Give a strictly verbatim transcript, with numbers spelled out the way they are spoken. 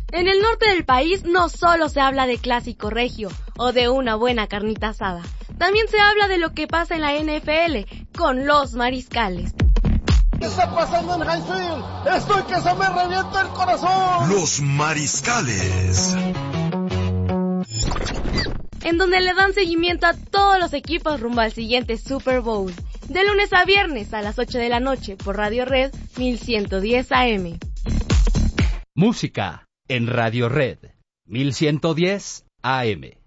En el norte del país no solo se habla de clásico regio o de una buena carnita asada, también se habla de lo que pasa en la N F L con los Mariscales. ¿Qué está pasando en Highfield? ¡Estoy que se me revienta el corazón! Los Mariscales, en donde le dan seguimiento a todos los equipos rumbo al siguiente Super Bowl, de lunes a viernes a las ocho de la noche por Radio Red mil ciento diez A M. Música en Radio Red mil ciento diez A M.